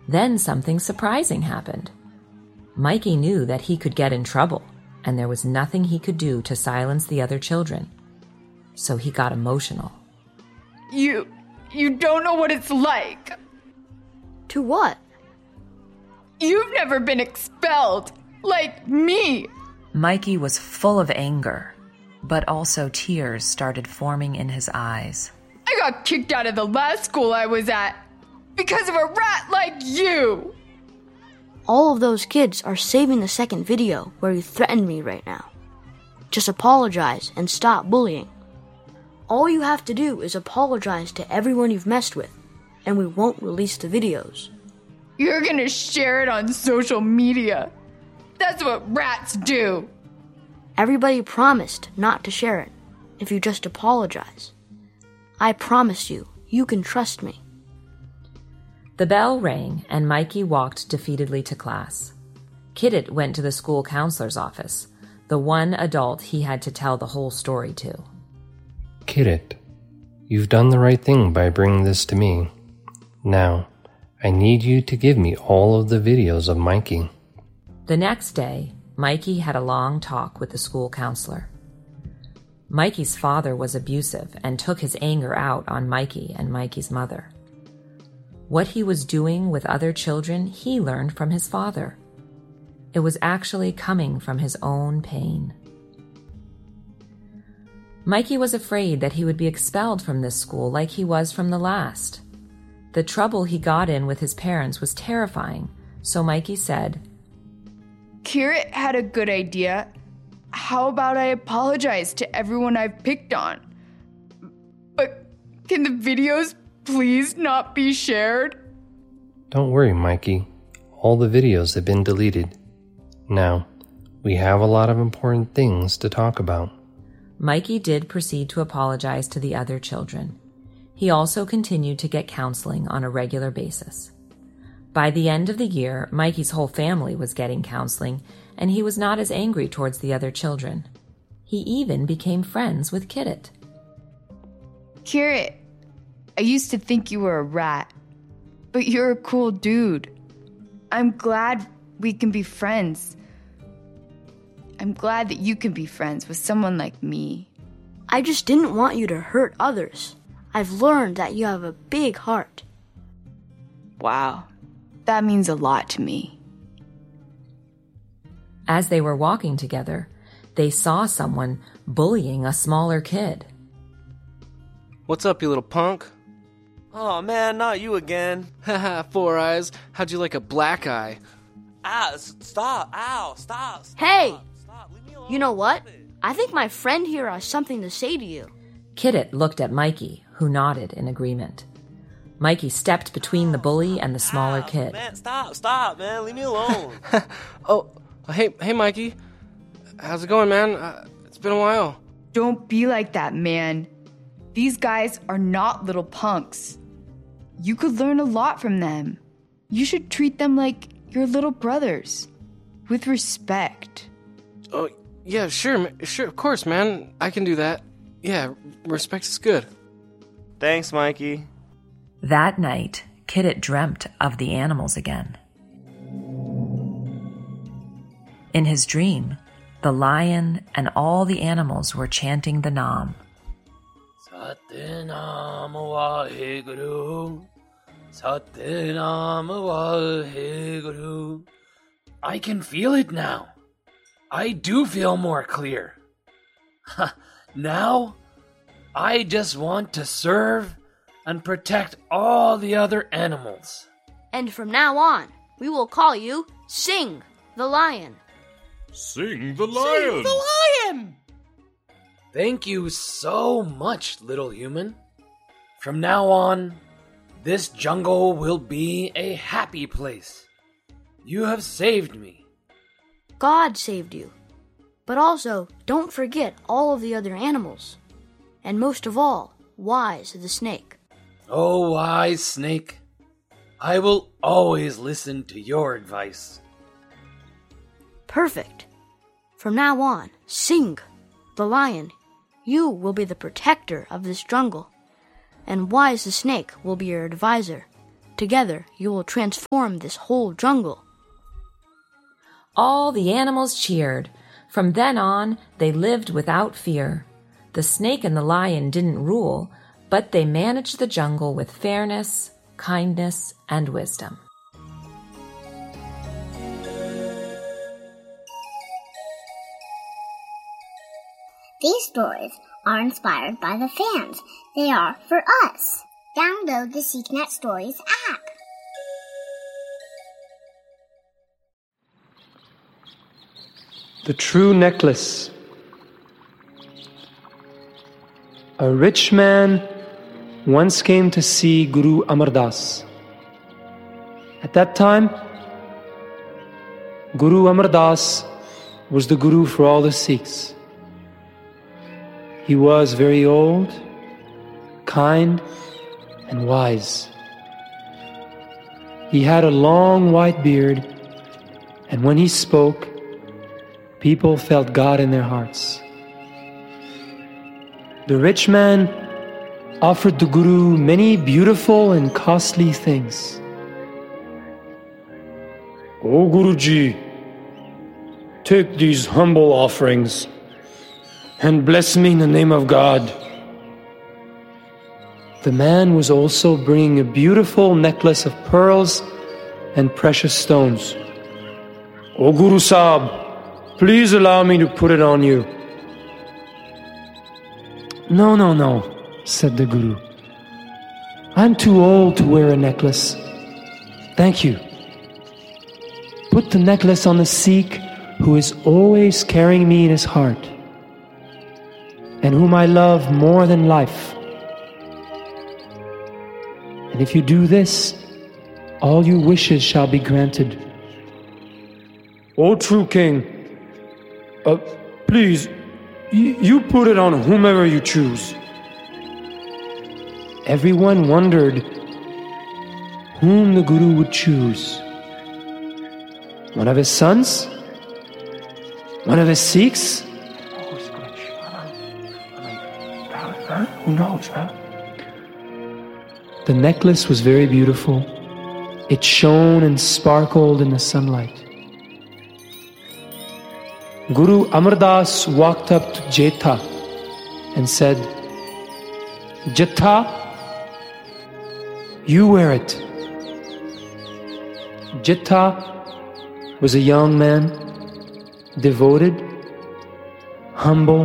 Then something surprising happened. Mikey knew that he could get in trouble, and there was nothing he could do to silence the other children. So he got emotional. You don't know what it's like. To what? You've never been expelled, like me. Mikey was full of anger, but also tears started forming in his eyes. I got kicked out of the last school I was at because of a rat like you. All of those kids are saving the second video where you threatened me right now. Just apologize and stop bullying. All you have to do is apologize to everyone you've messed with, and we won't release the videos. You're gonna share it on social media. That's what rats do. Everybody promised not to share it if you just apologize. I promise you, you can trust me. The bell rang, and Mikey walked defeatedly to class. Kiddet went to the school counselor's office, the one adult he had to tell the whole story to. Kiddet, you've done the right thing by bringing this to me. Now, I need you to give me all of the videos of Mikey. The next day, Mikey had a long talk with the school counselor. Mikey's father was abusive and took his anger out on Mikey and Mikey's mother. What he was doing with other children, he learned from his father. It was actually coming from his own pain. Mikey was afraid that he would be expelled from this school like he was from the last. The trouble he got in with his parents was terrifying, so Mikey said, Kiddet had a good idea. How about I apologize to everyone I've picked on? But can the videos please not be shared? Don't worry, Mikey. All the videos have been deleted. Now, we have a lot of important things to talk about. Mikey did proceed to apologize to the other children. He also continued to get counseling on a regular basis. By the end of the year, Mikey's whole family was getting counseling, and he was not as angry towards the other children. He even became friends with Kiddet. Kiddet, I used to think you were a rat, but you're a cool dude. I'm glad we can be friends. I'm glad that you can be friends with someone like me. I just didn't want you to hurt others. I've learned that you have a big heart. Wow, that means a lot to me. As they were walking together, they saw someone bullying a smaller kid. What's up, you little punk? Oh man, not you again. Haha, Four Eyes. How'd you like a black eye? Ah, stop. Ow, stop. Hey! Stop. Leave me alone. You know what? I think my friend here has something to say to you. Kiddet looked at Mikey, who nodded in agreement. Mikey stepped between the bully and the smaller kid. Man, stop, man. Leave me alone. Oh, hey, Mikey. How's it going, man? It's been a while. Don't be like that, man. These guys are not little punks. You could learn a lot from them. You should treat them like your little brothers, with respect. Oh, yeah, sure, of course, man. I can do that. Yeah, respect is good. Thanks, Mikey. That night, Kiddet dreamt of the animals again. In his dream, the lion and all the animals were chanting the Nam. Satenam Waheguru, Satenam Waheguru. I can feel it now. I do feel more clear. Now, I just want to serve and protect all the other animals. And from now on, we will call you Sing the Lion. Sing the Lion! Sing the Lion! Thank you so much, little human. From now on, this jungle will be a happy place. You have saved me. God saved you. But also, don't forget all of the other animals. And most of all, Wise the snake. Oh, wise snake, I will always listen to your advice. Perfect. From now on, Sing the Lion, you will be the protector of this jungle, and Wise the snake will be your advisor. Together, you will transform this whole jungle. All the animals cheered. From then on, they lived without fear. The snake and the lion didn't rule, but they managed the jungle with fairness, kindness, and wisdom. These stories are inspired by the fans. They are for us. Download the SeekNet Stories app. The True Necklace. A rich man once came to see Guru Amar Das. At that time, Guru Amar Das was the Guru for all the Sikhs. He was very old, kind, and wise. He had a long white beard, and when he spoke, people felt God in their hearts. The rich man offered the Guru many beautiful and costly things. O Guruji, take these humble offerings and bless me in the name of God. The man was also bringing a beautiful necklace of pearls and precious stones. O Guru Sahib, please allow me to put it on you. No, said the Guru. I'm too old to wear a necklace. Thank you. Put the necklace on the Sikh who is always carrying me in his heart, and whom I love more than life. And if you do this, all your wishes shall be granted. O true king, please, you put it on whomever you choose. Everyone wondered whom the Guru would choose. One of his sons? One of his Sikhs? Who knows, huh? The necklace was very beautiful. It shone and sparkled in the sunlight. Guru Amar Das walked up to Jetha and said, Jetha, you wear it. Jetha was a young man, devoted, humble,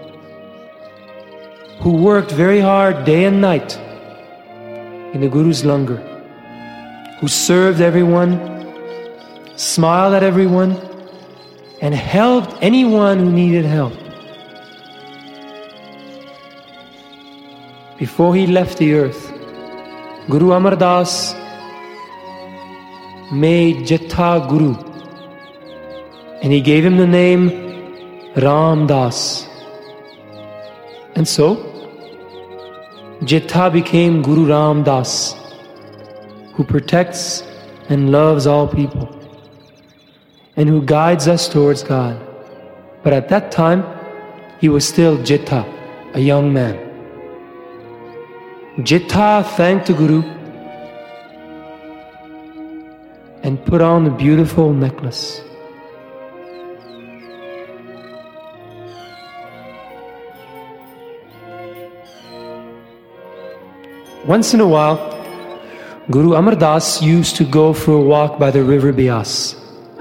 who worked very hard day and night in the Guru's langar, who served everyone, smiled at everyone, and helped anyone who needed help. Before he left the earth, Guru Amar Das made Jetha Guru, and he gave him the name Ram Das. And so, Jetha became Guru Ram Das, who protects and loves all people, and who guides us towards God. But at that time, he was still Jetha, a young man. Jetha thanked the Guru and put on the beautiful necklace. Once in a while, Guru Amar Das used to go for a walk by the river Beas.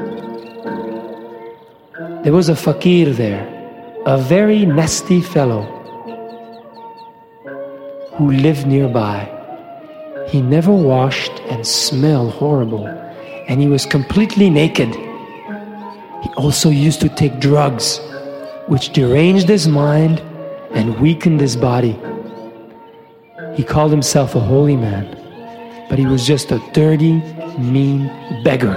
There was a fakir there, a very nasty fellow who lived nearby. He never washed and smelled horrible, and he was completely naked. He also used to take drugs, which deranged his mind and weakened his body. He called himself a holy man, but he was just a dirty, mean beggar.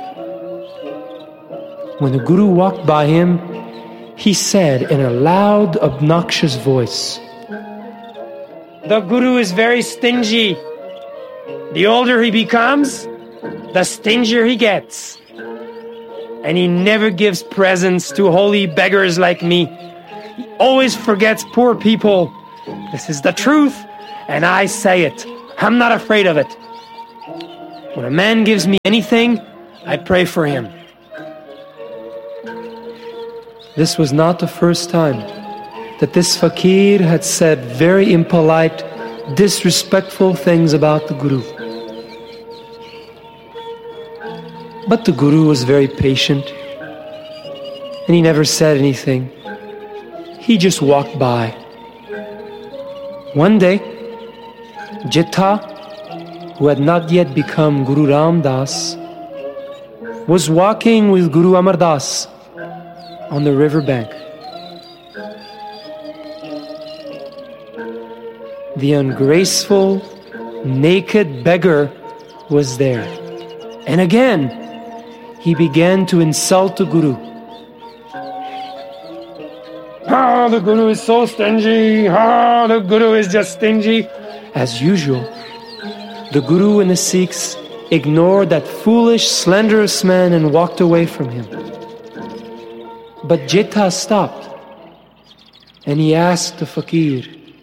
When the Guru walked by him, he said in a loud, obnoxious voice, "The Guru is very stingy. The older he becomes, the stingier he gets. And he never gives presents to holy beggars like me. He always forgets poor people. This is the truth, and I say it. I'm not afraid of it." When a man gives me anything, I pray for him. This was not the first time that this fakir had said very impolite, disrespectful things about the Guru. But the Guru was very patient, and he never said anything. He just walked by. One day, Jitha, who had not yet become Guru Ram Das, was walking with Guru Amar Das on the riverbank. The ungraceful, naked beggar was there. And again, he began to insult the Guru. Ah, the Guru is so stingy. Ah, the Guru is just stingy. As usual, the Guru and the Sikhs ignored that foolish, slanderous man and walked away from him. But Jitha stopped, and he asked the fakir,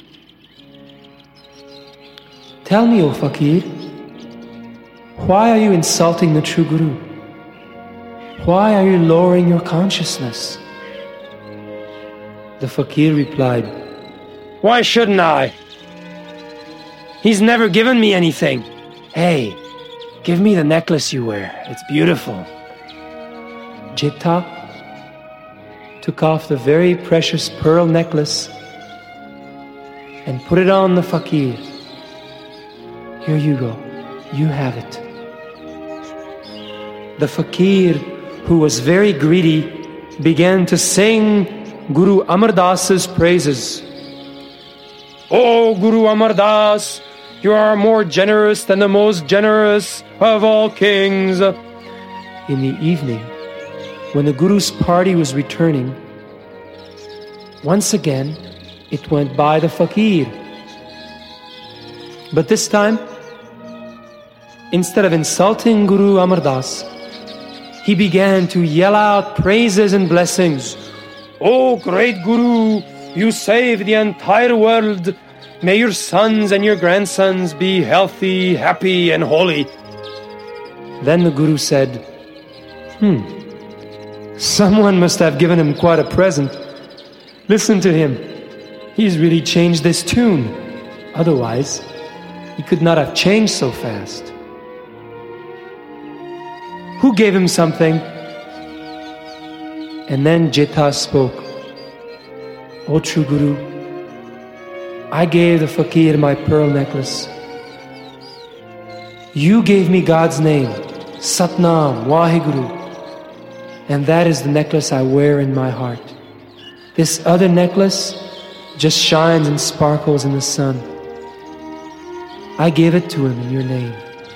"Tell me, O fakir, why are you insulting the true Guru? Why are you lowering your consciousness?" The fakir replied, "Why shouldn't I? He's never given me anything. Hey, give me the necklace you wear. It's beautiful." Jitha took off the very precious pearl necklace and put it on the fakir. "Here you go. You have it." The fakir, who was very greedy, began to sing Guru Amar Das's praises. "Oh, Guru Amar Das, you are more generous than the most generous of all kings." In the evening, when the Guru's party was returning, once again it went by the fakir. But this time, instead of insulting Guru Amar Das, he began to yell out praises and blessings. "Oh, great Guru, you saved the entire world. May your sons and your grandsons be healthy, happy, and holy." Then the Guru said, Someone must have given him quite a present. Listen to him. He's really changed this tune. Otherwise, he could not have changed so fast. Who gave him something?" And then Jitha spoke. "O true Guru, I gave the fakir my pearl necklace. You gave me God's name, Satnam, Waheguru, and that is the necklace I wear in my heart. This other necklace just shines and sparkles in the sun. I gave it to him in your name.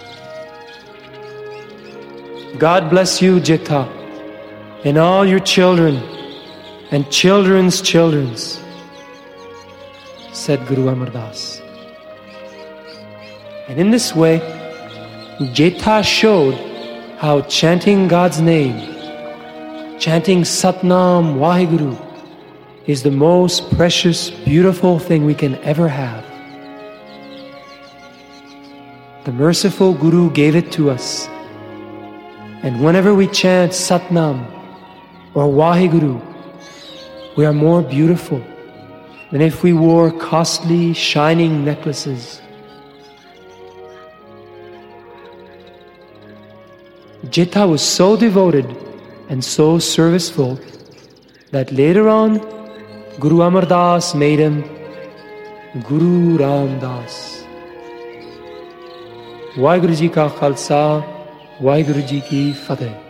God bless you, Jitha, and all your children and children's children's," said Guru Amar Das. And in this way, Jitha showed how chanting God's name, chanting Satnam Waheguru, is the most precious, beautiful thing we can ever have. The merciful Guru gave it to us. And whenever we chant Satnam or Waheguru, we are more beautiful than if we wore costly, shining necklaces. Jitha was so devoted and so serviceful that later on, Guru Amar Das made him Guru Ram Das. Waheguru Ji Ka Khalsa, Waheguru Ji Ki Fateh.